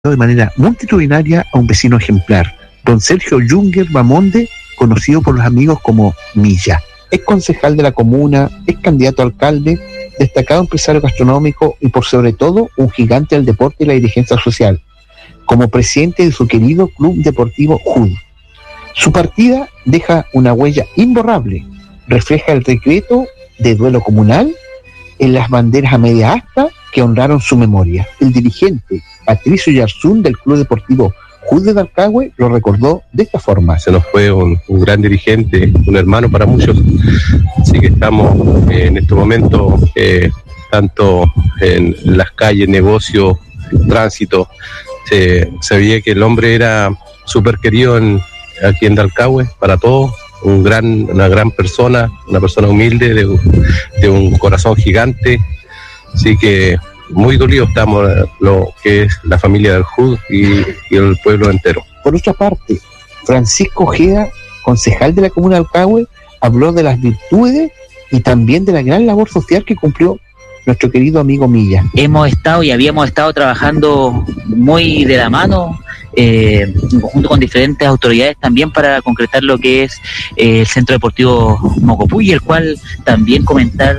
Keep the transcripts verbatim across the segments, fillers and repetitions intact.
de manera multitudinaria a un vecino ejemplar, don Sergio Junger Bamonde, conocido por los amigos como Milla. Es concejal de la comuna, es candidato a alcalde, destacado empresario gastronómico y por sobre todo un gigante del deporte y la dirigencia social, como presidente de su querido Club Deportivo J U D. Su partida deja una huella imborrable, refleja el decreto de duelo comunal en las banderas a media asta que honraron su memoria. El dirigente Patricio Yarzún del Club Deportivo J U D de Dalcahue lo recordó de esta forma. Se nos fue un, un gran dirigente, un hermano para muchos, así que estamos eh, en este momento eh, tanto en las calles, negocios, tránsito, se, se veía que el hombre era súper querido en, aquí en Dalcahue para todos, un gran, una gran persona, una persona humilde, de, de un corazón gigante, así que muy dolidos estamos lo que es la familia del J U D y, y el pueblo entero. Por otra parte, Francisco Ojeda, concejal de la comuna de Dalcahue, habló de las virtudes y también de la gran labor social que cumplió nuestro querido amigo Milla. Hemos estado y habíamos estado trabajando muy de la mano, eh, en conjunto con diferentes autoridades también para concretar lo que es eh, el Centro Deportivo Mocopuy, el cual también comentar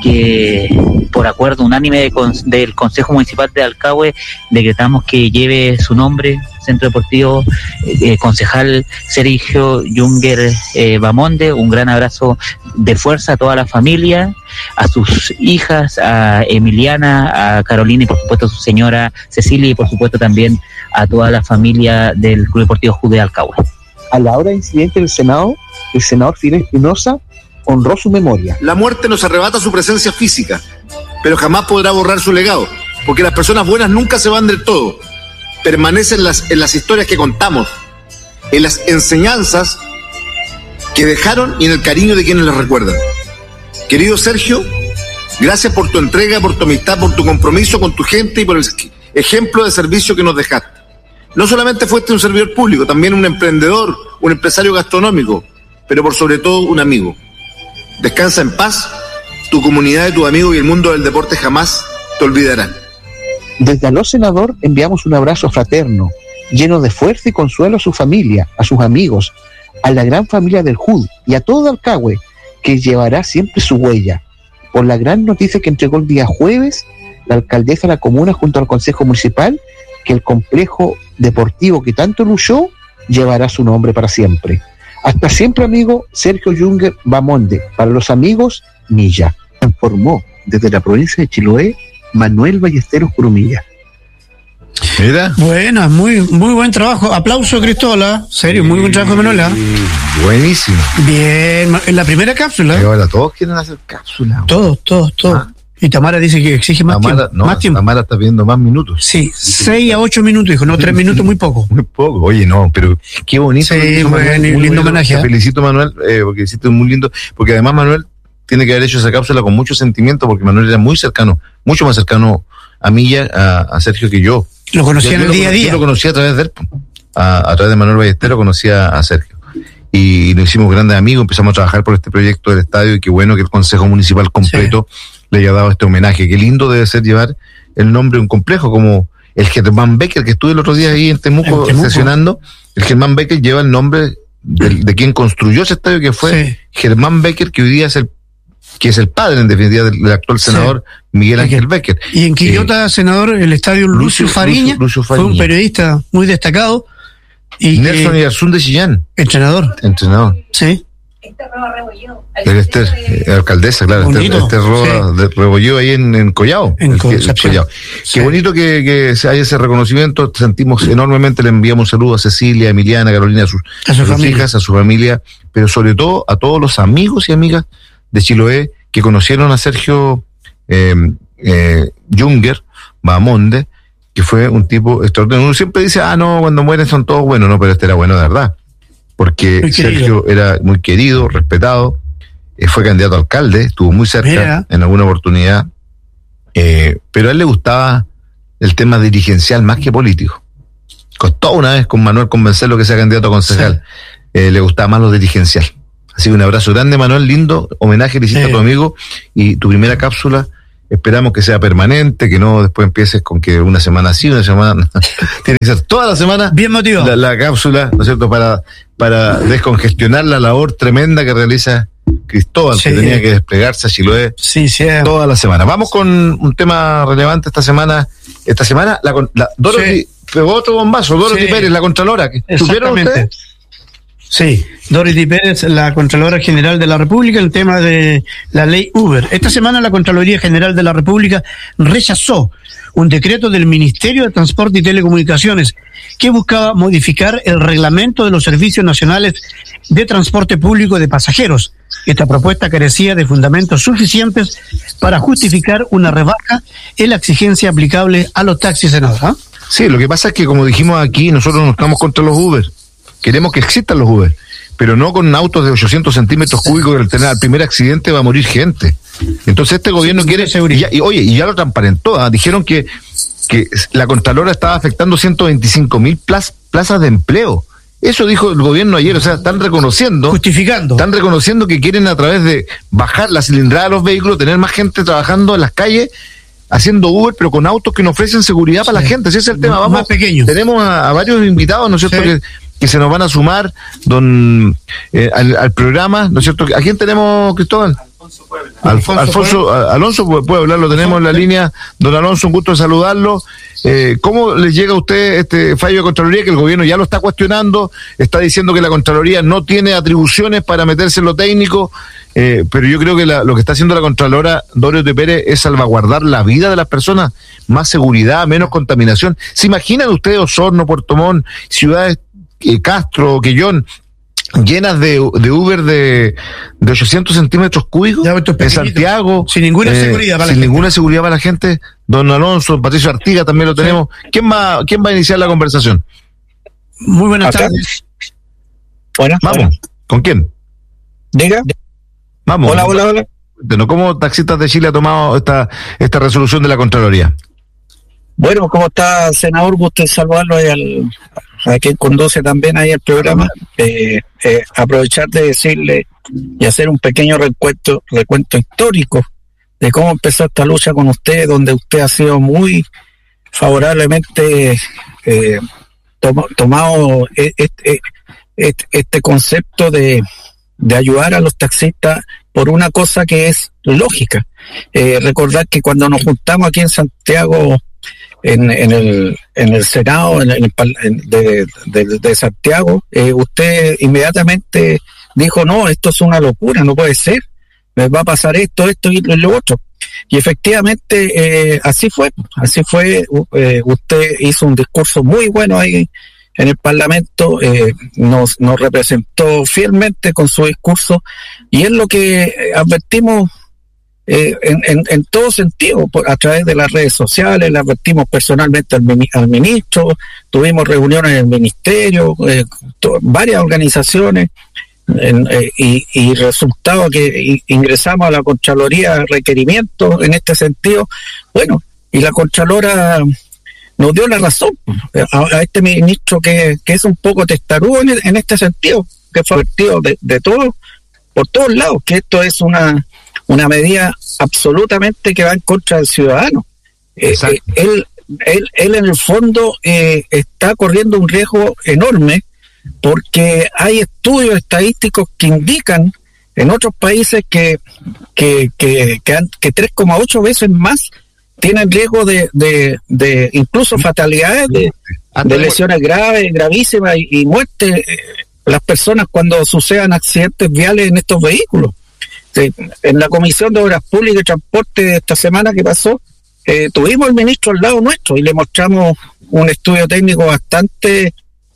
que por acuerdo unánime de con, del Consejo Municipal de Dalcahue decretamos que lleve su nombre, Centro Deportivo eh, concejal Sergio Junger eh, Bamonde. Un gran abrazo de fuerza a toda la familia, a sus hijas, a Emiliana, a Carolina y por supuesto a su señora Cecilia y por supuesto también a toda la familia del Club Deportivo J U D de Dalcahue. A la hora del incidente del Senado, el senador Fidel Espinosa honró su memoria. La muerte nos arrebata su presencia física, pero jamás podrá borrar su legado, porque las personas buenas nunca se van del todo, permanecen las, en las historias que contamos, en las enseñanzas que dejaron y en el cariño de quienes las recuerdan. Querido Sergio, gracias por tu entrega, por tu amistad, por tu compromiso con tu gente y por el ejemplo de servicio que nos dejaste. No solamente fuiste un servidor público, también un emprendedor, un empresario gastronómico, pero por sobre todo un amigo. Descansa en paz, tu comunidad y tus amigos y el mundo del deporte jamás te olvidarán. Desde Aló Senador enviamos un abrazo fraterno, lleno de fuerza y consuelo a su familia, a sus amigos, a la gran familia del J U D y a todo Dalcahue, que llevará siempre su huella, por la gran noticia que entregó el día jueves la alcaldesa de la comuna junto al Consejo Municipal, que el complejo deportivo que tanto luchó llevará su nombre para siempre. Hasta siempre, amigo Sergio Junger Bamonde. Para los amigos, Milla. Informó desde la provincia de Chiloé Manuel Ballesteros Curumilla. Mira. Bueno, muy, muy buen trabajo. Aplauso, Cristóbal. Serio, muy buen trabajo, Manuela. Buenísimo. Bien, en la primera cápsula. Y ahora todos quieren hacer cápsula. Todos, todos, todos. Ah. Y Tamara dice que exige más Tamara, tiempo. No, más tiempo. Tamara está pidiendo más minutos. Sí, seis a ocho minutos, dijo. No, tres minutos, muy poco. Muy poco. Oye, no, pero qué bonito. Sí, Manuel, muy lindo homenaje. Te felicito, Manuel, eh, porque hiciste muy lindo. Porque además Manuel tiene que haber hecho esa cápsula con mucho sentimiento, porque Manuel era muy cercano, mucho más cercano a mí y a, a Sergio que yo. Lo conocía en el día a día. Yo lo conocí a través de él. A, a través de Manuel Ballesteros conocía a Sergio. Y nos hicimos grandes amigos, empezamos a trabajar por este proyecto del estadio y qué bueno que el Consejo Municipal completo sí. le haya dado este homenaje. Qué lindo debe ser llevar el nombre de un complejo como el Germán Becker, que estuve el otro día ahí en Temuco, en Temuco. sesionando. El Germán Becker lleva el nombre de, de quien construyó ese estadio, que fue sí. Germán Becker, que hoy día es el que es el padre, en definitiva, del, del actual senador sí. Miguel Ángel Becker. Y en Quillota, eh, senador, el estadio Lucio, Lucio, Fariña, Lucio, Lucio Fariña, fue un periodista muy destacado. Y Nelson eh, Yarzún de Chillán. Entrenador. Entrenador. Sí. Esther Roa Rebolló. El Esther, eh, alcaldesa, claro. Bonito, Esther, Esther Roa sí. de Rebolló ahí en, en Collao. En el, Concepción. El sí. Qué bonito que, que haya ese reconocimiento. Sentimos enormemente, le enviamos saludos a Cecilia, a Emiliana, a Carolina, a sus, a su a sus hijas, a su familia, pero sobre todo a todos los amigos y amigas de Chiloé que conocieron a Sergio eh, eh, Junger Bamonde, que fue un tipo extraordinario. Uno siempre dice, ah, no, cuando mueren son todos buenos, no, pero este era bueno de verdad, porque Sergio era muy querido, respetado, eh, fue candidato a alcalde, estuvo muy cerca Mira. en alguna oportunidad, eh, pero a él le gustaba el tema dirigencial más que político. Costó una vez con Manuel convencerlo que sea candidato a concejal, sí. eh, le gustaba más lo dirigencial. Así que un abrazo grande, Manuel, lindo homenaje le hiciste sí. a tu amigo, y tu primera cápsula esperamos que sea permanente, que no después empieces con que una semana sí, una semana tiene que ser toda la semana. Bien motivado. La, la cápsula, ¿no es cierto?, para, para descongestionar la labor tremenda que realiza Cristóbal, sí, que tenía que desplegarse a Chiloé sí, sí, toda la semana. Vamos con un tema relevante esta semana. Esta semana, la, la Dorothy, sí. pegó otro bombazo, Dorothy sí. Pérez, la Contralora. ¿Supieron ustedes? Sí, Dorothy Pérez, la Contralora General de la República, el tema de la ley Uber. Esta semana la Contraloría General de la República rechazó un decreto del Ministerio de Transporte y Telecomunicaciones que buscaba modificar el reglamento de los servicios nacionales de transporte público de pasajeros. Esta propuesta carecía de fundamentos suficientes para justificar una rebaja en la exigencia aplicable a los taxis en ahora. Sí, lo que pasa es que, como dijimos aquí, nosotros no estamos contra los Uber. Queremos que existan los Uber, pero no con autos de ochocientos centímetros cúbicos que al tener al primer accidente va a morir gente. Entonces este gobierno sí, quiere seguridad. Y, ya, y oye, y ya lo transparentó, ¿eh? Dijeron que, que la Contralora estaba afectando ciento veinticinco mil plaz, plazas de empleo. Eso dijo el gobierno ayer, o sea, están reconociendo, justificando, están reconociendo que quieren, a través de bajar la cilindrada de los vehículos, tener más gente trabajando en las calles, haciendo Uber, pero con autos que no ofrecen seguridad sí. para la gente. Ese es el tema. Vamos, más pequeño. Tenemos a, a varios invitados, ¿no es cierto?, sí. que que se nos van a sumar don eh, al, al programa, ¿no es cierto? ¿A quién tenemos, Cristóbal? Alfonso Puebla. Alfonso, Alfonso Alonso puede, puede hablar, lo tenemos en la línea. Don Alonso, un gusto de saludarlo. Eh, ¿Cómo le llega a usted este fallo de Contraloría, que el gobierno ya lo está cuestionando? Está diciendo que la Contraloría no tiene atribuciones para meterse en lo técnico, eh, pero yo creo que la, lo que está haciendo la Contralora Dorothy Pérez es salvaguardar la vida de las personas, más seguridad, menos contaminación. ¿Se imaginan ustedes Osorno, Puerto Montt, ciudades Eh, Castro, Quillón, llenas de, de Uber de, de ochocientos centímetros cúbicos, en Santiago, sin ninguna eh, seguridad para sin la ninguna gente. seguridad para la gente? Don Alonso, Patricio Artiga también lo tenemos. Sí. ¿Quién va, quién va a iniciar la conversación? Muy buenas Acá. tardes. Buenas. Vamos. Hola. ¿Con quién? Diga. Vamos. Hola, hola, hola. Bueno, ¿cómo Taxistas de Chile ha tomado esta, esta resolución de la Contraloría? Bueno, ¿cómo está, senador? Gusto de saludarlo ahí al, a quien conduce también ahí el programa. Eh, eh, aprovechar de decirle y hacer un pequeño recuento, recuento histórico de cómo empezó esta lucha con usted, donde usted ha sido muy favorablemente eh, tom, tomado este, este, este concepto de, de ayudar a los taxistas por una cosa que es lógica. Eh, recordar que cuando nos juntamos aquí en Santiago, En, en el en el Senado en el, en, de, de, de Santiago, eh, usted inmediatamente dijo, no, esto es una locura, no puede ser, me va a pasar esto, esto y lo otro. Y efectivamente eh, así fue, así fue. Eh, usted hizo un discurso muy bueno ahí en el Parlamento, eh, nos, nos representó fielmente con su discurso, y es lo que advertimos Eh, en, en, en todo sentido, por, a través de las redes sociales, le advertimos personalmente al, al ministro, tuvimos reuniones en el ministerio, eh, to, varias organizaciones, en, eh, y, y resultado que ingresamos a la Contraloría requerimientos en este sentido. Bueno, y la Contralora nos dio la razón a, a este ministro que, que es un poco testarudo en, en este sentido, que fue advertido de, de todo, por todos lados, que esto es una una medida absolutamente que va en contra del ciudadano. Eh, eh, él, él, él en el fondo eh, está corriendo un riesgo enorme, porque hay estudios estadísticos que indican en otros países que que que, que, que tres coma ocho veces más tienen riesgo de, de, de incluso fatalidades, de, de lesiones graves, gravísimas y, y muerte eh, las personas cuando sucedan accidentes viales en estos vehículos. Sí, en la Comisión de Obras Públicas y Transporte esta semana que pasó, eh, tuvimos al ministro al lado nuestro y le mostramos un estudio técnico bastante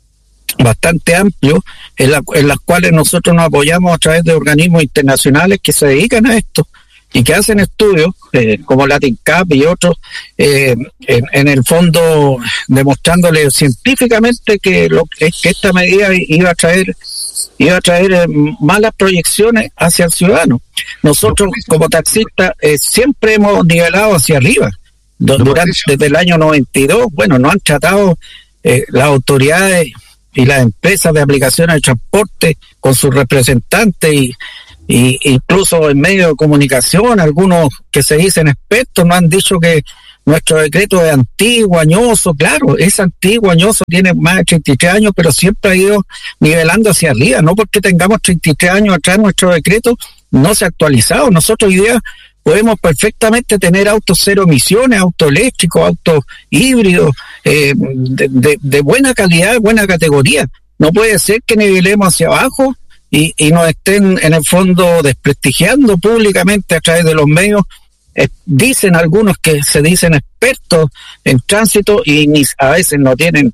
bastante amplio, en, la, en las cuales nosotros nos apoyamos a través de organismos internacionales que se dedican a esto y que hacen estudios, eh, como LatinCap y otros, eh, en, en el fondo demostrándole científicamente que, lo, que esta medida iba a traer iba a traer eh, malas proyecciones hacia el ciudadano. Nosotros como taxistas eh, siempre hemos nivelado hacia arriba. Durante, desde el año noventa y dos, bueno, nos han tratado eh, las autoridades y las empresas de aplicaciones de transporte con sus representantes y, y incluso en medios de comunicación, algunos que se dicen expertos nos han dicho que nuestro decreto es antiguo, añoso. Claro, es antiguo, añoso, tiene más de treinta y tres años, pero siempre ha ido nivelando hacia arriba. No porque tengamos treinta y tres años atrás, nuestro decreto no se ha actualizado. Nosotros hoy día podemos perfectamente tener autos cero emisiones, autos eléctricos, autos híbridos, eh, de, de, de buena calidad, buena categoría. No puede ser que nivelemos hacia abajo y, y nos estén en el fondo desprestigiando públicamente a través de los medios. Eh, dicen algunos que se dicen expertos en tránsito y ni, a veces no tienen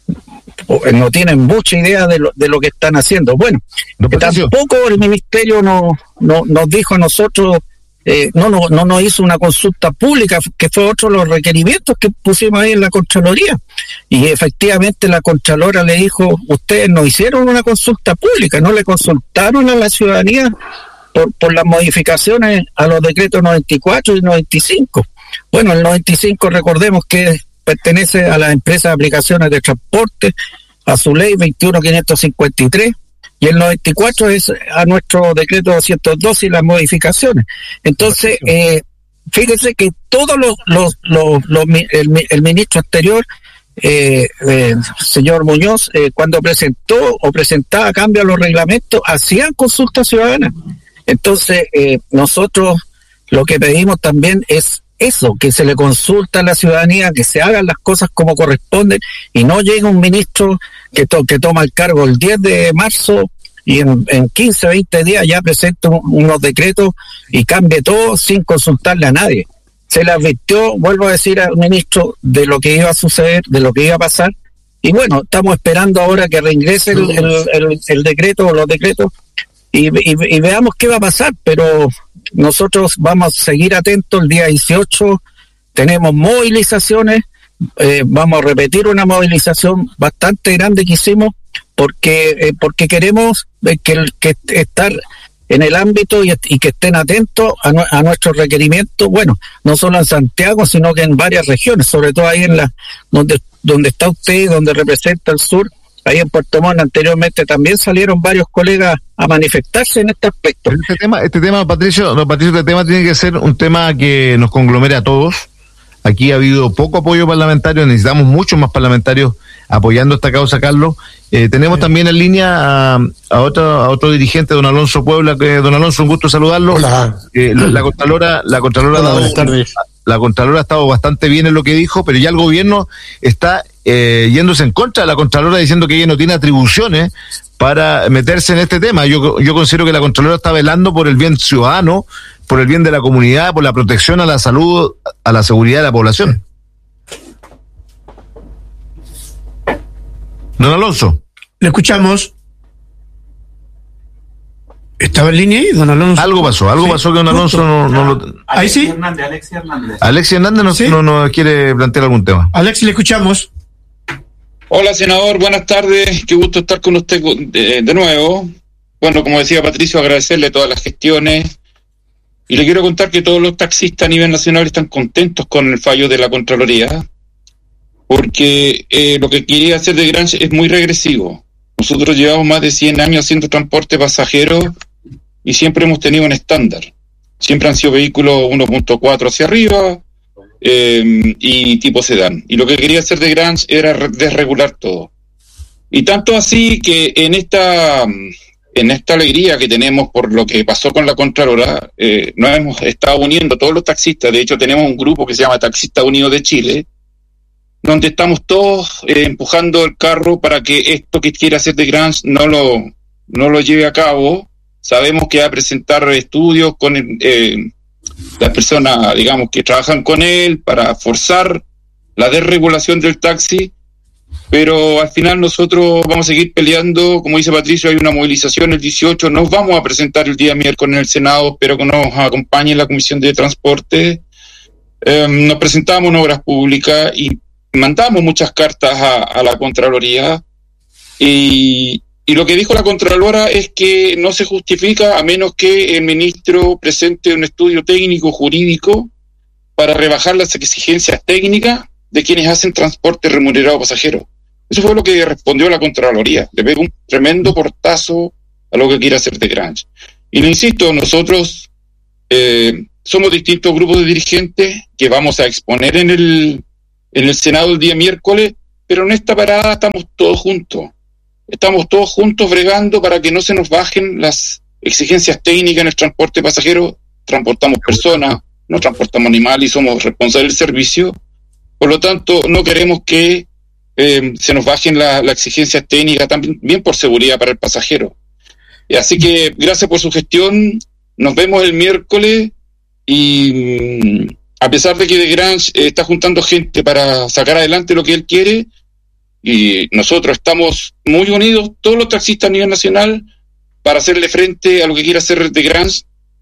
no tienen mucha idea de lo, de lo que están haciendo. Bueno, que tampoco el ministerio no, no, nos dijo a nosotros, eh, no, no, no nos hizo una consulta pública, que fue otro de los requerimientos que pusimos ahí en la Contraloría. Y efectivamente la Contralora le dijo, ustedes no hicieron una consulta pública, no le consultaron a la ciudadanía por, por las modificaciones a los decretos noventa y cuatro y noventa y cinco. Bueno, el noventa y cinco, recordemos que pertenece a las empresas de aplicaciones de transporte, a su ley veintiuno mil quinientos cincuenta y tres, y el noventa y cuatro es a nuestro decreto doscientos dos y las modificaciones. Entonces, eh, fíjense que todos los, los, los, los el, el ministro anterior, eh, eh, señor Muñoz, eh, cuando presentó o presentaba cambios a los reglamentos, hacían consulta ciudadana. Entonces, eh, nosotros lo que pedimos también es eso, que se le consulta a la ciudadanía, que se hagan las cosas como corresponden y no llegue un ministro que, to, que toma el cargo el diez de marzo y en, en quince, veinte días ya presenta unos decretos y cambie todo sin consultarle a nadie. Se le advirtió, vuelvo a decir al ministro, de lo que iba a suceder, de lo que iba a pasar, y bueno, estamos esperando ahora que reingrese el, el, el, el decreto o los decretos y, y, y veamos qué va a pasar, pero nosotros vamos a seguir atentos. El día dieciocho tenemos movilizaciones, eh, vamos a repetir una movilización bastante grande que hicimos porque eh, porque queremos eh, que, que estar en el ámbito y, y que estén atentos a, a nuestros requerimientos, bueno, no solo en Santiago, sino que en varias regiones, sobre todo ahí en la donde donde está usted, donde representa el sur. Ahí en Puerto Montt anteriormente también salieron varios colegas a manifestarse en este aspecto. Este tema, este tema, Patricio, no, Patricio, este tema tiene que ser un tema que nos conglomere a todos. Aquí ha habido poco apoyo parlamentario, necesitamos muchos más parlamentarios apoyando esta causa, Carlos. Eh, tenemos sí. también en línea a, a otro a otro dirigente, don Alonso Puebla. Que, don Alonso, un gusto saludarlo. Hola. Eh, la, la Contralora, la Contralora Hola, ha dado, buenas tardes. La Contralora ha estado bastante bien en lo que dijo, pero ya el gobierno está eh, yéndose en contra de la Contralora, diciendo que ella no tiene atribuciones para meterse en este tema. Yo, yo considero que la Contralora está velando por el bien ciudadano, por el bien de la comunidad, por la protección a la salud, a la seguridad de la población. Don Alonso. Le escuchamos. ¿Estaba en línea ahí, don Alonso? Algo pasó, algo sí. pasó que don Alonso no, no lo... Ahí sí. Hernández, Alexis Hernández. Alexis Hernández no, ¿sí? no, no quiere plantear algún tema. Alexis, le escuchamos. Hola, senador, buenas tardes. Qué gusto estar con usted de, de nuevo. Bueno, como decía Patricio, agradecerle todas las gestiones. Y le quiero contar que todos los taxistas a nivel nacional están contentos con el fallo de la Contraloría, porque eh, lo que quería hacer de Grange es muy regresivo. Nosotros llevamos más de cien años haciendo transporte pasajero y siempre hemos tenido un estándar. Siempre han sido vehículos uno punto cuatro hacia arriba eh, y tipo sedán. Y lo que quería hacer de Grange era desregular todo. Y tanto así que en esta... En esta alegría que tenemos por lo que pasó con la Contralora, eh, nos hemos estado uniendo todos los taxistas. De hecho, tenemos un grupo que se llama Taxistas Unidos de Chile, donde estamos todos eh, empujando el carro para que esto que quiere hacer de Grange no lo, no lo lleve a cabo. Sabemos que va a presentar estudios con eh, las personas, digamos, que trabajan con él para forzar la desregulación del taxi. Pero al final nosotros vamos a seguir peleando. Como dice Patricio, hay una movilización el dieciocho, nos vamos a presentar el día miércoles en el Senado, espero que nos acompañe la Comisión de Transporte. Eh, nos presentamos en Obras Públicas y mandamos muchas cartas a, a la Contraloría, y, y lo que dijo la Contralora es que no se justifica a menos que el ministro presente un estudio técnico jurídico para rebajar las exigencias técnicas de quienes hacen transporte remunerado pasajero. Eso fue lo que respondió la Contraloría. Le pegó un tremendo portazo a lo que quiere hacer de Grange. Y le insisto, nosotros eh, somos distintos grupos de dirigentes que vamos a exponer en el, en el Senado el día miércoles, pero en esta parada estamos todos juntos. Estamos todos juntos bregando para que no se nos bajen las exigencias técnicas en el transporte de pasajeros. Transportamos personas, no transportamos animales y somos responsables del servicio. Por lo tanto, no queremos que eh, se nos bajen las la exigencias técnicas, también bien por seguridad para el pasajero. Así que gracias por su gestión, nos vemos el miércoles y a pesar de que De Grange eh, está juntando gente para sacar adelante lo que él quiere, y nosotros estamos muy unidos, todos los taxistas a nivel nacional, para hacerle frente a lo que quiere hacer De Grange.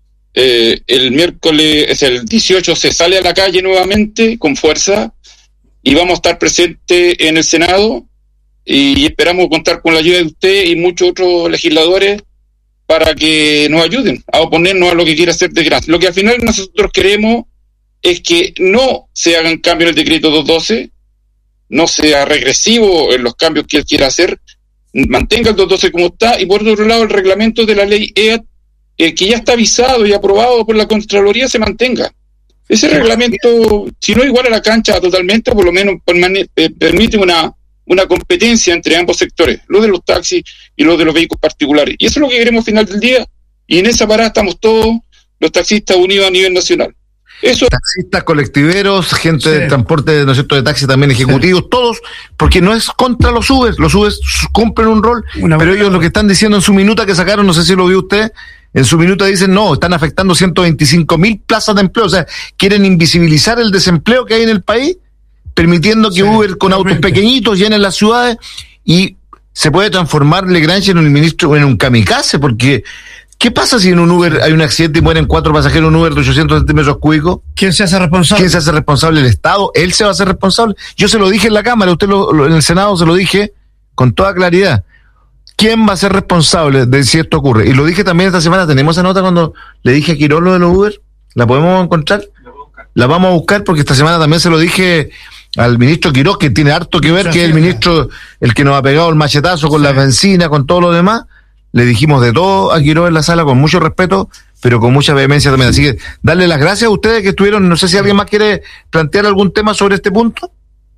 Eh, el miércoles, es el dieciocho, se sale a la calle nuevamente con fuerza y vamos a estar presentes en el Senado y esperamos contar con la ayuda de usted y muchos otros legisladores para que nos ayuden a oponernos a lo que quiere hacer De Grange. Lo que al final nosotros queremos es que no se hagan cambios en el decreto doscientos doce, no sea regresivo en los cambios que él quiera hacer, mantenga el doscientos doce como está, y por otro lado el reglamento de la ley E A T, eh, que ya está avisado y aprobado por la Contraloría, se mantenga. Ese reglamento, si no iguala la cancha totalmente, por lo menos permane- eh, permite una, una competencia entre ambos sectores, los de los taxis y los de los vehículos particulares. Y eso es lo que queremos al final del día, y en esa parada estamos todos los taxistas unidos a nivel nacional. Eso. Taxistas, colectiveros, gente sí. de transporte, ¿no es cierto?, de taxi también, ejecutivos, sí. todos, porque no es contra los Uber, los Uber cumplen un rol, Una pero ellos lo que están diciendo en su minuta que sacaron, no sé si lo vio usted, en su minuta dicen, no, están afectando ciento veinticinco mil plazas de empleo, o sea, quieren invisibilizar el desempleo que hay en el país, permitiendo que sí, Uber con autos pequeñitos llenen las ciudades, y se puede transformar Le Grange en un ministro, en un kamikaze, porque ¿qué pasa si en un Uber hay un accidente y mueren cuatro pasajeros en un Uber de ochocientos centímetros cúbicos? ¿Quién se hace responsable? ¿Quién se hace responsable? ¿El Estado? ¿Él se va a hacer responsable? Yo se lo dije en la Cámara, usted lo, lo, en el Senado se lo dije con toda claridad. ¿Quién va a ser responsable de si esto ocurre? Y lo dije también esta semana, tenemos esa nota cuando le dije a Quirós lo de los Uber, ¿la podemos encontrar? La vamos a buscar porque esta semana también se lo dije al ministro Quirós, que tiene harto que ver, que es el ministro el que nos ha pegado el machetazo con sí. la benzina, con todo lo demás. Le dijimos de todo a Quirós en la sala con mucho respeto, pero con mucha vehemencia también. Así que darle las gracias a ustedes que estuvieron. No sé si alguien más quiere plantear algún tema sobre este punto.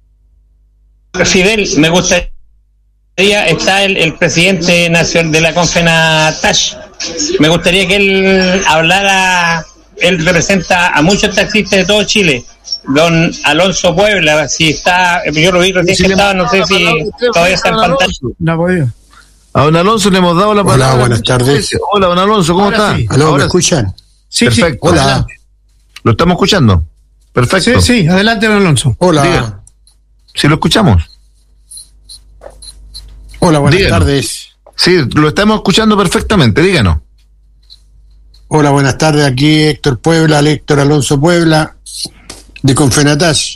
Fidel, me gustaría, está el, el presidente nacional de la Confenatash. Me gustaría que él hablara, él representa a muchos taxistas de todo Chile. Don Alonso Puebla, si está, yo lo vi recién que estaba, no sé si todavía está en pantalla. No podía. A don Alonso le hemos dado la palabra. Hola, buenas tardes. Hola, don Alonso, ¿cómo Ahora está? sí. ¿Aló, Ahora me escuchan? Sí, perfecto. sí. Hola. ¿Lo estamos escuchando? Perfecto. Sí, sí, adelante, don Alonso. Hola. Diga. Sí, lo escuchamos. Hola, buenas Díganos. tardes. Sí, lo estamos escuchando perfectamente, díganos. Hola, buenas tardes. Aquí Héctor Puebla, Héctor Alonso Puebla, de Confenatash.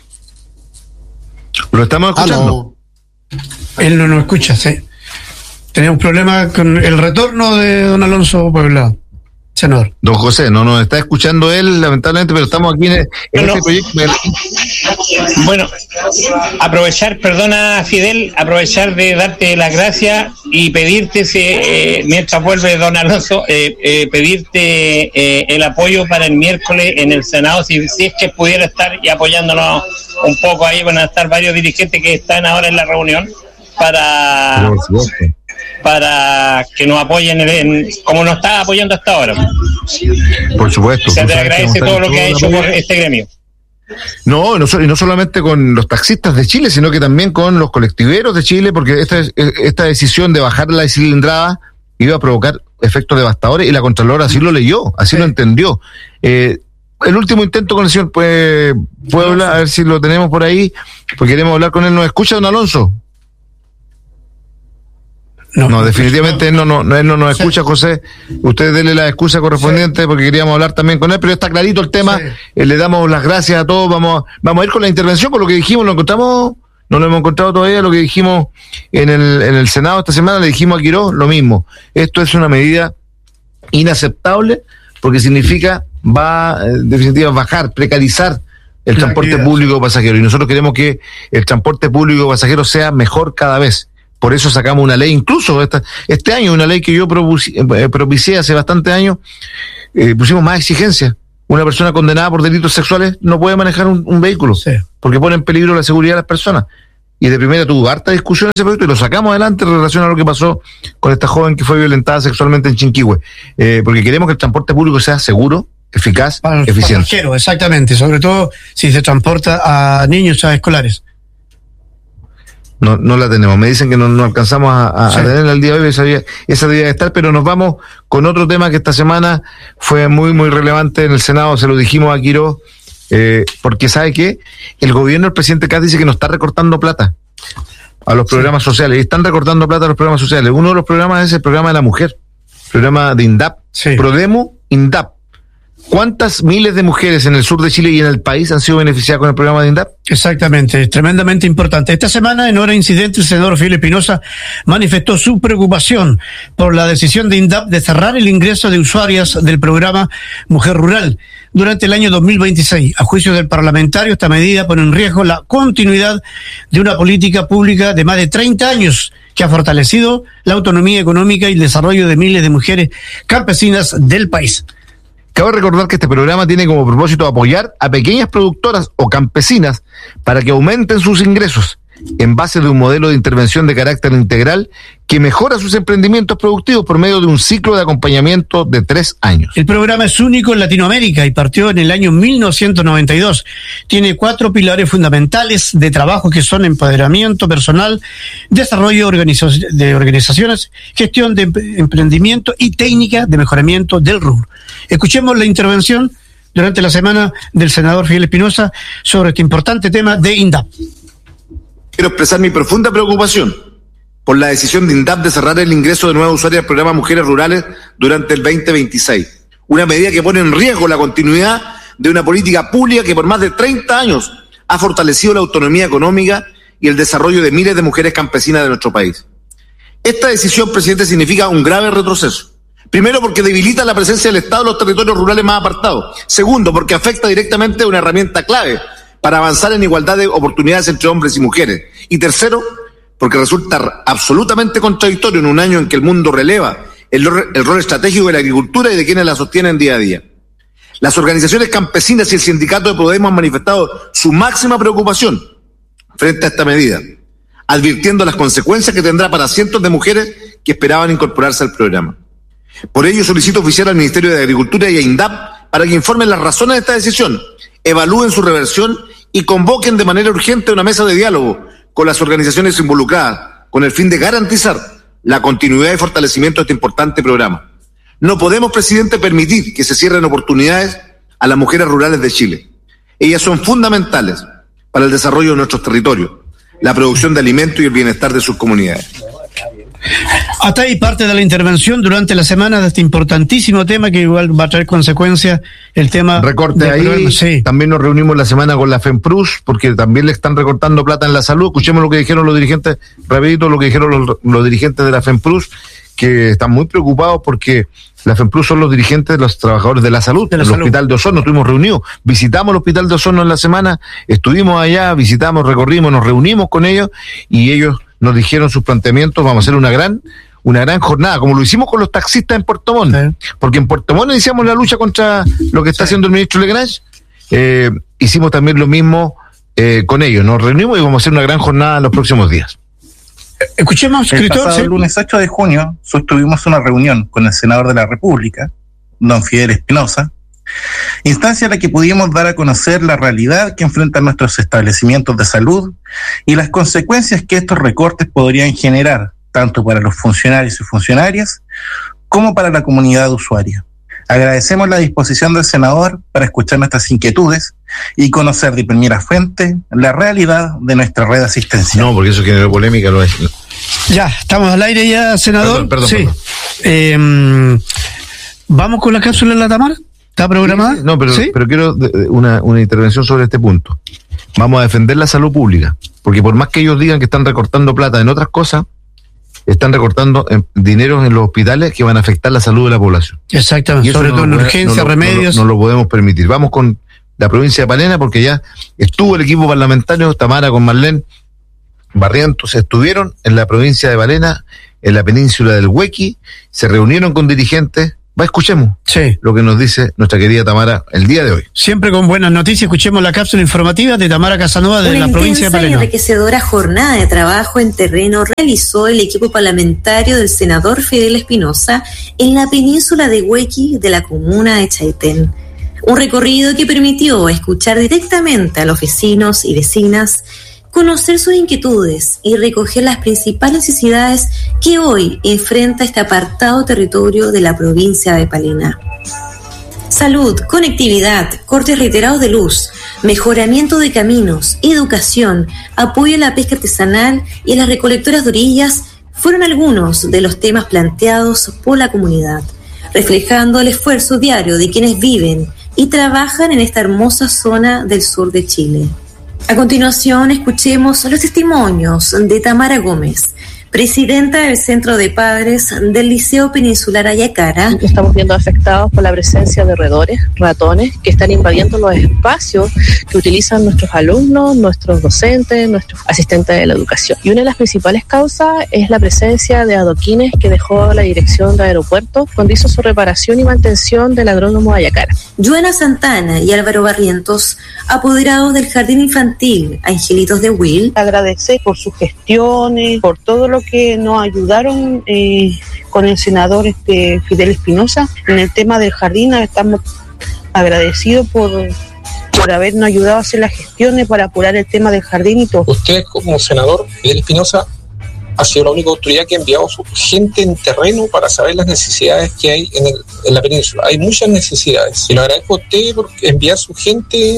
Lo estamos escuchando. Aló. Él no nos escucha, sí. Tenemos problemas con el retorno de don Alonso Puebla, senador. Don José, no nos está escuchando él, lamentablemente, pero estamos aquí en, en Bueno, este proyecto. Bueno, aprovechar, perdona Fidel, aprovechar de darte las gracias y pedirte, si, eh, mientras vuelve don Alonso, eh, eh, pedirte eh, el apoyo para el miércoles en el Senado, si, si es que pudiera estar y apoyándonos un poco ahí, van a estar varios dirigentes que están ahora en la reunión para... para que nos apoyen en, en, como nos está apoyando hasta ahora. Por supuesto. Se te agradece todo lo que ha hecho por este gremio. No, no, y no solamente con los taxistas de Chile, sino que también con los colectiveros de Chile, porque esta, esta decisión de bajar la cilindrada iba a provocar efectos devastadores y la Contralora así lo leyó, así sí. lo entendió. Eh, el último intento con el señor pues, Puebla, a ver si lo tenemos por ahí, porque queremos hablar con él. ¿Nos escucha, don Alonso? No, no, definitivamente él no, no, él no nos escucha, José. Usted dele la excusa correspondiente sí. porque queríamos hablar también con él, pero está clarito el tema. Sí. Eh, le damos las gracias a todos. Vamos, vamos a ir con la intervención, con lo que dijimos. Lo encontramos, no lo hemos encontrado todavía. Lo que dijimos en el, en el Senado esta semana, le dijimos a Quirós lo mismo. Esto es una medida inaceptable porque significa, va, en definitiva, bajar, precarizar el la transporte actividad. público pasajero. Y nosotros queremos que el transporte público pasajero sea mejor cada vez. Por eso sacamos una ley, incluso esta, este año, una ley que yo propicié, propicié hace bastante años, eh, pusimos más exigencias. Una persona condenada por delitos sexuales no puede manejar un, un vehículo, sí, porque pone en peligro la seguridad de las personas. Y de primera tuvo harta discusión ese proyecto y lo sacamos adelante en relación a lo que pasó con esta joven que fue violentada sexualmente en Chinquihue. Eh, porque queremos que el transporte público sea seguro, eficaz, para, eficiente. Para exactamente, sobre todo si se transporta a niños, a escolares. No, no la tenemos. Me dicen que no, no alcanzamos a, a, sí. a tenerla el día de hoy, esa, esa debía estar, pero nos vamos con otro tema que esta semana fue muy, muy relevante en el Senado, se lo dijimos a Quirós, eh, porque ¿sabe qué? El gobierno del presidente Kast dice que nos está recortando plata a los programas sí. sociales, y están recortando plata a los programas sociales. Uno de los programas es el programa de la mujer, programa de INDAP, sí. Prodemo, INDAP. ¿Cuántas miles de mujeres en el sur de Chile y en el país han sido beneficiadas con el programa de INDAP? Exactamente, es tremendamente importante. Esta semana, en hora incidente, el senador Fidel Espinosa manifestó su preocupación por la decisión de INDAP de cerrar el ingreso de usuarias del programa Mujer Rural durante el año dos mil veintiséis. A juicio del parlamentario, esta medida pone en riesgo la continuidad de una política pública de más de treinta años que ha fortalecido la autonomía económica y el desarrollo de miles de mujeres campesinas del país. Cabe recordar que este programa tiene como propósito apoyar a pequeñas productoras o campesinas para que aumenten sus ingresos en base de un modelo de intervención de carácter integral que mejora sus emprendimientos productivos por medio de un ciclo de acompañamiento de tres años. El programa es único en Latinoamérica y partió en el año mil novecientos noventa y dos. Tiene cuatro pilares fundamentales de trabajo que son empoderamiento personal, desarrollo organiza- de organizaciones, gestión de emprendimiento y técnica de mejoramiento del rubro. Escuchemos la intervención durante la semana del senador Fidel Espinosa sobre este importante tema de INDAP. Quiero expresar mi profunda preocupación por la decisión de INDAP de cerrar el ingreso de nuevas usuarias al programa Mujeres Rurales durante el veinte veintiséis. Una medida que pone en riesgo la continuidad de una política pública que por más de treinta años ha fortalecido la autonomía económica y el desarrollo de miles de mujeres campesinas de nuestro país. Esta decisión, presidente, significa un grave retroceso. Primero, porque debilita la presencia del Estado en los territorios rurales más apartados. Segundo, porque afecta directamente a una herramienta clave para avanzar en igualdad de oportunidades entre hombres y mujeres. Y tercero, porque resulta absolutamente contradictorio en un año en que el mundo releva el, el rol estratégico de la agricultura y de quienes la sostienen día a día. Las organizaciones campesinas y el sindicato de Prodemo han manifestado su máxima preocupación frente a esta medida, advirtiendo las consecuencias que tendrá para cientos de mujeres que esperaban incorporarse al programa. Por ello solicito oficial al Ministerio de Agricultura y a INDAP para que informen las razones de esta decisión, evalúen su reversión y convoquen de manera urgente una mesa de diálogo con las organizaciones involucradas, con el fin de garantizar la continuidad y fortalecimiento de este importante programa. No podemos, presidente, permitir que se cierren oportunidades a las mujeres rurales de Chile. Ellas son fundamentales para el desarrollo de nuestros territorios, la producción de alimentos y el bienestar de sus comunidades. Hasta ahí parte de la intervención durante la semana de este importantísimo tema que igual va a traer consecuencias el tema. Recorte ahí, sí. También nos reunimos la semana con la FEMPRUS porque también le están recortando plata en la salud. Escuchemos lo que dijeron los dirigentes, rapidito lo que dijeron los, los dirigentes de la FEMPRUS, que están muy preocupados porque la FEMPRUS son los dirigentes de los trabajadores de la salud, del Hospital de Osorno. Estuvimos reunidos, visitamos el Hospital de Osorno en la semana, estuvimos allá, visitamos, recorrimos, nos reunimos con ellos y ellos nos dijeron sus planteamientos. Vamos a hacer una gran una gran jornada, como lo hicimos con los taxistas en Puerto Montt, sí. Porque en Puerto Montt iniciamos la lucha contra lo que está sí. haciendo el ministro Legrange, eh, hicimos también lo mismo eh, con ellos, nos reunimos y vamos a hacer una gran jornada en los próximos días. Escuchemos, el escritor, pasado ¿sí? lunes ocho de junio sostuvimos una reunión con el senador de la República, don Fidel Espinosa, instancia en la que pudimos dar a conocer la realidad que enfrentan nuestros establecimientos de salud y las consecuencias que estos recortes podrían generar, tanto para los funcionarios y funcionarias como para la comunidad usuaria. Agradecemos la disposición del senador para escuchar nuestras inquietudes y conocer de primera fuente la realidad de nuestra red asistencial. No, porque eso generó polémica, lo es. Ya, estamos al aire ya, senador. Perdón, perdón, sí. perdón. Eh, ¿Vamos con la cápsula de la Tamara? ¿Está programada? Sí, no, pero, ¿Sí? pero quiero una, una intervención sobre este punto. Vamos a defender la salud pública, porque por más que ellos digan que están recortando plata en otras cosas, están recortando en, dinero en los hospitales que van a afectar la salud de la población. Exactamente, sobre no todo en puede, urgencia, no, remedios. No, no, no lo podemos permitir. Vamos con la provincia de Palena, porque ya estuvo el equipo parlamentario, Tamara con Marlene, Barrientos estuvieron en la provincia de Palena, en la península del Huequi, se reunieron con dirigentes. Va, escuchemos sí. lo que nos dice nuestra querida Tamara el día de hoy. Siempre con buenas noticias, escuchemos la cápsula informativa de Tamara Casanova de Una la provincia de Palena. Una enriquecedora jornada de trabajo en terreno realizó el equipo parlamentario del senador Fidel Espinosa en la península de Huequi de la comuna de Chaitén. Un recorrido que permitió escuchar directamente a los vecinos y vecinas, conocer sus inquietudes y recoger las principales necesidades que hoy enfrenta este apartado territorio de la provincia de Palena. Salud, conectividad, cortes reiterados de luz, mejoramiento de caminos, educación, apoyo a la pesca artesanal y a las recolectoras de orillas fueron algunos de los temas planteados por la comunidad, reflejando el esfuerzo diario de quienes viven y trabajan en esta hermosa zona del sur de Chile. A continuación, escuchemos los testimonios de Tamara Gómez, presidenta del Centro de Padres del Liceo Peninsular Ayacara. Estamos viendo afectados por la presencia de roedores, ratones, que están invadiendo los espacios que utilizan nuestros alumnos, nuestros docentes, nuestros asistentes de la educación. Y una de las principales causas es la presencia de adoquines que dejó la dirección de aeropuerto cuando hizo su reparación y mantención del agrónomo Ayacara. Joana Santana y Álvaro Barrientos, apoderados del Jardín Infantil Angelitos de Will. Agradecer por sus gestiones, por todo lo que nos ayudaron eh, con el senador este, Fidel Espinosa en el tema del jardín. Estamos agradecidos por, por habernos ayudado a hacer las gestiones para apurar el tema del jardín y todo. Usted, como senador Fidel Espinosa, ha sido la única autoridad que ha enviado su gente en terreno para saber las necesidades que hay en, el, en la península. Hay muchas necesidades y le agradezco a usted por enviar su gente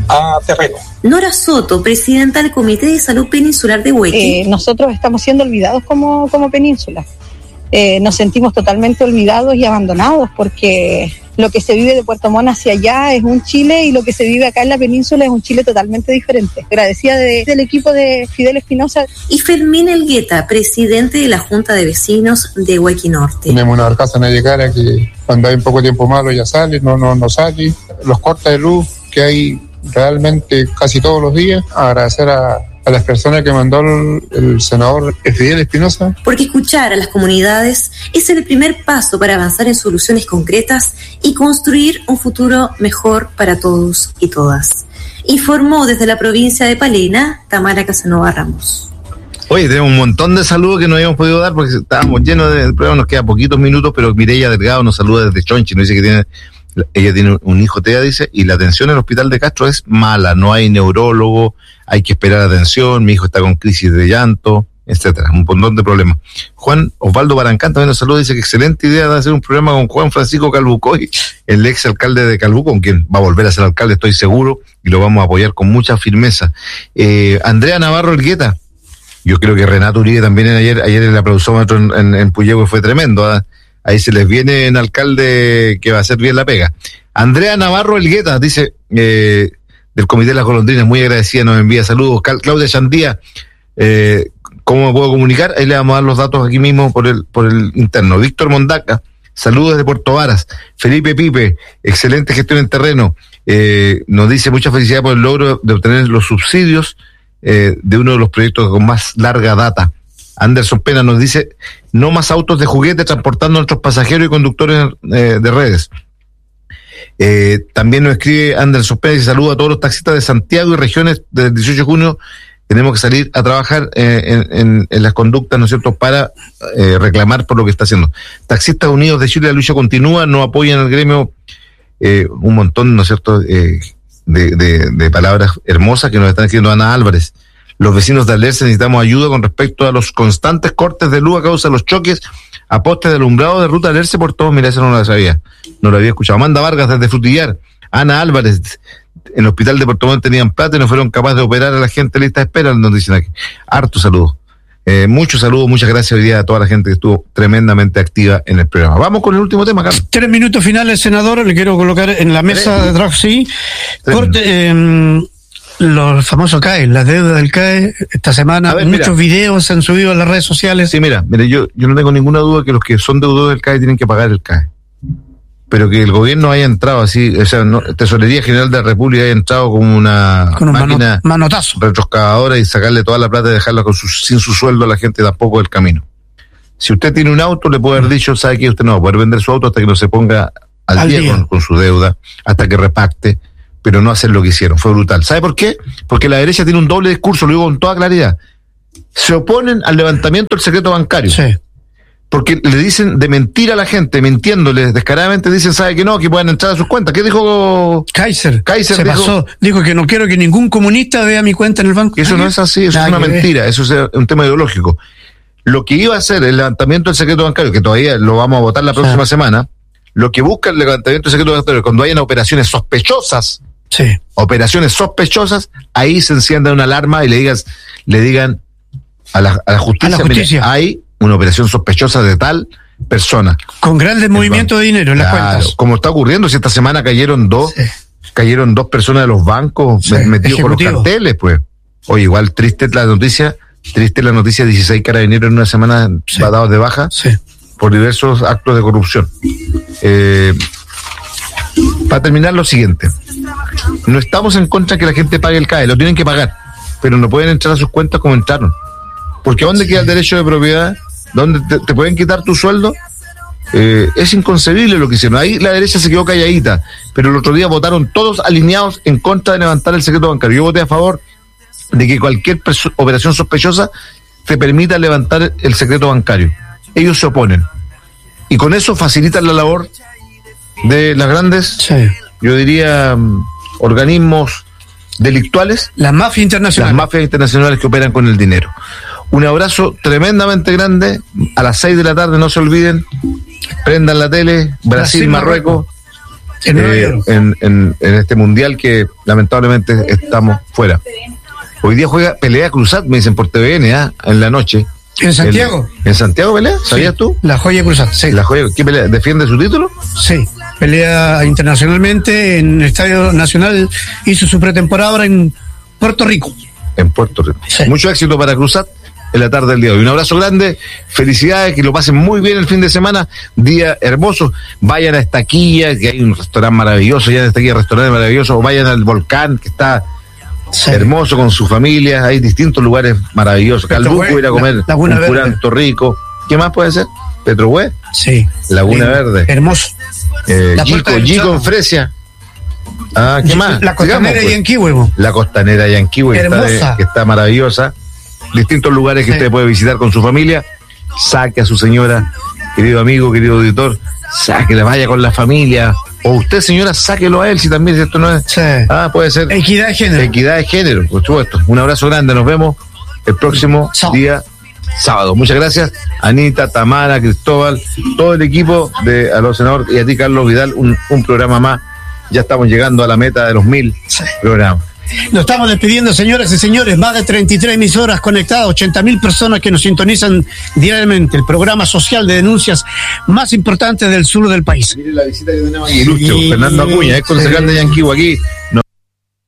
a terreno. Nora Soto, presidenta del Comité de Salud Peninsular de Huequi. Eh, nosotros estamos siendo olvidados como, como península. Eh, nos sentimos totalmente olvidados y abandonados porque lo que se vive de Puerto Montt hacia allá es un Chile y lo que se vive acá en la península es un Chile totalmente diferente. Agradecida de, del equipo de Fidel Espinosa. Y Fermín Elgueta, presidente de la Junta de Vecinos de Huequi Norte. Tenemos una barcaza en Ayacara que cuando hay un poco de tiempo malo ya sale, no, no, no sale. Los cortes de luz que hay realmente casi todos los días. Agradecer a, a las personas que mandó el, el senador Fidel Espinosa. Porque escuchar a las comunidades es el primer paso para avanzar en soluciones concretas y construir un futuro mejor para todos y todas. Informó desde la provincia de Palena, Tamara Casanova Ramos. Oye, tenemos un montón de saludos que no habíamos podido dar porque estábamos llenos de pruebas, nos quedan poquitos minutos, pero Mireya Delgado nos saluda desde Chonchi, nos dice que tiene... Ella tiene un hijo T E A, dice, y la atención en el hospital de Castro es mala, no hay neurólogo, hay que esperar atención, mi hijo está con crisis de llanto, etcétera, un montón de problemas. Juan Osvaldo Barancán también nos saluda, dice que excelente idea de hacer un programa con Juan Francisco Calbucoy, el ex alcalde de Calbuco, con quien va a volver a ser alcalde, estoy seguro, y lo vamos a apoyar con mucha firmeza. Eh, Andrea Navarro Elgueta, yo creo que Renato Uribe también en ayer, ayer el aplausómetro en, en, en Puyehue fue tremendo, ¿eh? Ahí se les viene en alcalde que va a hacer bien la pega. Andrea Navarro Elgueta dice, eh, del Comité de las Golondrinas, muy agradecida, nos envía saludos. Cal- Claudia Chandía, eh, ¿cómo me puedo comunicar? Ahí le vamos a dar los datos aquí mismo por el, por el interno. Víctor Mondaca, saludos desde Puerto Varas. Felipe Pipe, excelente gestión en terreno. Eh, nos dice mucha felicidad por el logro de obtener los subsidios eh, de uno de los proyectos con más larga data. Anderson Pena nos dice, no más autos de juguete transportando a nuestros pasajeros y conductores eh, de redes. Eh, también nos escribe Anderson Pena y saluda a todos los taxistas de Santiago y regiones del dieciocho de junio. Tenemos que salir a trabajar eh, en, en, en las conductas, ¿no es cierto?, para eh, reclamar por lo que está haciendo. Taxistas Unidos de Chile, la lucha continúa, no apoyan al gremio, eh, un montón, ¿no es cierto?, eh, de, de, de palabras hermosas que nos están escribiendo Ana Álvarez. Los vecinos de Alerce necesitamos ayuda con respecto a los constantes cortes de luz a causa de los choques a postes de alumbrado de ruta Alerce por todos. Mira, eso no lo sabía, no lo había escuchado. Amanda Vargas desde Frutillar. Ana Álvarez, en el hospital de Puerto Montt tenían plata y no fueron capaces de operar a la gente lista de espera, nos dicen aquí. Harto saludo. Eh, muchos saludos, muchas gracias hoy día a toda la gente que estuvo tremendamente activa en el programa. Vamos con el último tema, Carlos. Tres minutos finales, senador, le quiero colocar en la mesa de trabajo, sí. Corte, eh, los famosos C A E, las deudas del C A E, esta semana, ver, muchos mira, videos se han subido a las redes sociales. Sí, mira, mira yo, yo no tengo ninguna duda que los que son deudores del C A E tienen que pagar el C A E. pero que el gobierno haya entrado así, o sea, no, Tesorería General de la República haya entrado como una con un máquina mano, manotazo retroscavadora y sacarle toda la plata y dejarla con su, sin su sueldo a la gente tampoco del camino. Si usted tiene un auto, le puede haber dicho, sabe que usted no va a poder vender su auto hasta que no se ponga al, al día, día. Con, con su deuda, hasta que repacte, pero no hacer lo que hicieron. Fue brutal. ¿Sabe por qué? Porque la derecha tiene un doble discurso, lo digo con toda claridad. Se oponen al levantamiento del secreto bancario. Sí. Porque le dicen de mentir a la gente, mintiéndoles descaradamente, dicen, ¿sabe que no? Que pueden entrar a sus cuentas. ¿Qué dijo Kaiser? Kaiser se dijo, pasó. Dijo que no quiero que ningún comunista vea mi cuenta en el banco. Eso no es así, eso es una mentira, eso es un tema ideológico. Lo que iba a ser el levantamiento del secreto bancario, que todavía lo vamos a votar la próxima sí. semana, lo que busca el levantamiento del secreto bancario, cuando hayan operaciones sospechosas, sí. operaciones sospechosas, ahí se encienda una alarma y le digas, le digan a la, a la justicia, a la justicia. Mira, hay una operación sospechosa de tal persona. Con grandes movimientos de dinero en las claro, cuentas. Como está ocurriendo, si esta semana cayeron dos, sí. cayeron dos personas de los bancos sí. metidos por los carteles, pues. Oye, igual triste la noticia, triste la noticia, dieciséis carabineros en una semana sí. dados de baja sí. por diversos actos de corrupción. Eh, para terminar, lo siguiente. No estamos en contra de que la gente pague el C A E, lo tienen que pagar, pero no pueden entrar a sus cuentas como entraron. Porque ¿dónde sí. queda el derecho de propiedad? ¿Dónde te, te pueden quitar tu sueldo? Eh, es inconcebible lo que hicieron. Ahí la derecha se quedó calladita, pero el otro día votaron todos alineados en contra de levantar el secreto bancario. Yo voté a favor de que cualquier perso- operación sospechosa te permita levantar el secreto bancario. Ellos se oponen. Y con eso facilitan la labor de las grandes, sí. yo diría, um, organismos delictuales. Las mafias internacionales. Las mafias internacionales que operan con el dinero. Un abrazo tremendamente grande. A las seis de la tarde, no se olviden, prendan la tele, Brasil, Brasil Marruecos, Marruecos. Eh, en, en, en este mundial que lamentablemente estamos fuera. Hoy día juega pelea Cruzat, me dicen por T V N, ¿eh? En la noche. ¿En Santiago? El, ¿En Santiago pelea? ¿Sabías sí, tú? La Joya Cruzat, sí. La Joya, ¿qué pelea? ¿Defiende su título? Sí, pelea internacionalmente en el Estadio Nacional, hizo su pretemporada ahora en Puerto Rico. En Puerto Rico. Sí. Mucho éxito para Cruzat en la tarde del día de hoy. Un abrazo grande, felicidades, que lo pasen muy bien el fin de semana, día hermoso. Vayan a Estaquilla, que hay un restaurante maravilloso, ya en Estaquilla, restaurante maravilloso, o vayan al Volcán, que está sí. hermoso con su familia, hay distintos lugares maravillosos. Calbuco, ir a comer la, un curanto rico. ¿Qué más puede ser? Petrohue. Sí. Laguna sí. Verde. Hermoso. Eh, Gico, Gico en Fresia. Ah, ¿qué más? La costanera pues. Yanquihue. La costanera Yanquihue, que está, de, que está maravillosa. Distintos lugares que sí. usted puede visitar con su familia. Saque a su señora, querido amigo, querido auditor, sáquela, vaya con la familia. O usted, señora, sáquelo a él, si también esto no es. Sí. Ah, puede ser. Equidad de género. Equidad de género, por supuesto. Un abrazo grande, nos vemos el próximo Chao. día sábado. Muchas gracias, Anita, Tamara, Cristóbal, todo el equipo de a los senadores y a ti, Carlos Vidal, un, un programa más. Ya estamos llegando a la meta de los mil sí. programas. Nos estamos despidiendo, señoras y señores. Más de treinta y tres emisoras conectadas, ochenta mil personas que nos sintonizan diariamente. El programa social de denuncias más importante del sur del país. Mire la visita que tenemos aquí. Lucho, sí, Fernando Acuña, es concejal sí. de Yanquihue aquí